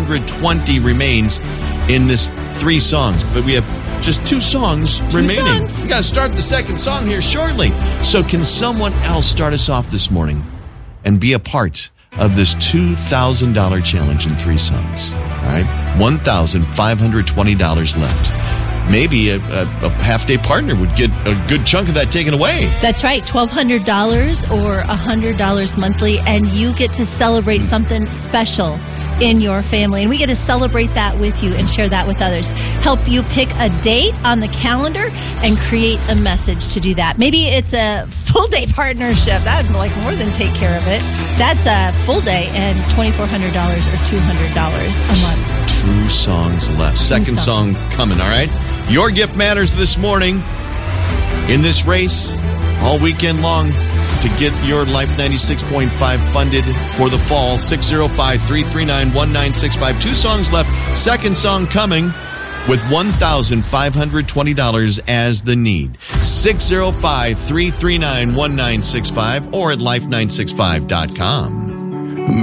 620 remains in this 3 songs, but we have just 2 songs remaining. We got to start the second song here shortly. So can someone else start us off this morning and be a part of this $2,000 challenge in 3 songs? All right, $1,520 left. Maybe a half-day partner would get a good chunk of that taken away. That's right, $1,200 or $100 monthly, and you get to celebrate something special in your family. And we get to celebrate that with you and share that with others. Help you pick a date on the calendar and create a message to do that. Maybe it's a full-day partnership. That would more than take care of it. That's a full day and $2,400 or $200 a month. 2 songs left. Second song coming, all right? Your gift matters this morning in this race all weekend long to get your Life 96.5 funded for the fall. 605-339-1965. 2 songs left. Second song coming with $1,520 as the need. 605-339-1965 or at life965.com.